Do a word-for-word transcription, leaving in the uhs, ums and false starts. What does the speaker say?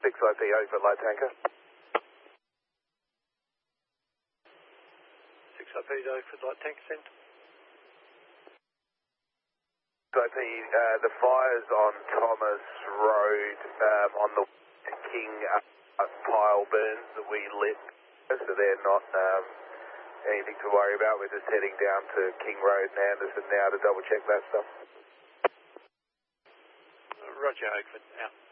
six I P O for light tanker. six I P O for light tanker sent. six I P, uh, the fires on Thomas Road um, on the King uh, pile burns that we lit, so they're not um, anything to worry about. We're just heading down to King Road and Anderson now to double check that stuff. Roger, Oakford, out.